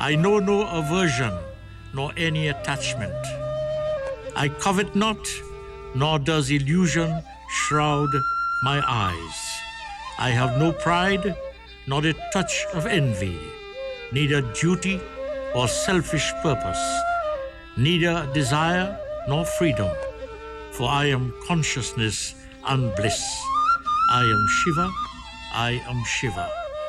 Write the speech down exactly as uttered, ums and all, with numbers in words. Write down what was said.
I know no aversion, nor any attachment. I covet not, nor does illusion shroud my eyes. I have no pride, nor a touch of envy, neither duty or selfish purpose, neither desire nor freedom, for I am consciousness and bliss. I am Shiva, I am Shiva.